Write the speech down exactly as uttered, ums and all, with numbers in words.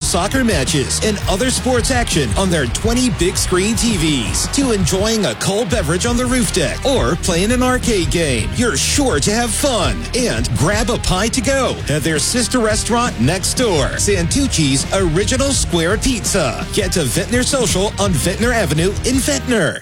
soccer matches and other sports action on their twenty big screen T Vs, to enjoying a cold beverage on the roof deck or playing an arcade game. You're sure to have fun and grab a pie to go at their sister restaurant next door, Santucci's Original Square Pizza. Get to Ventnor Social on Ventnor Avenue in Ventnor.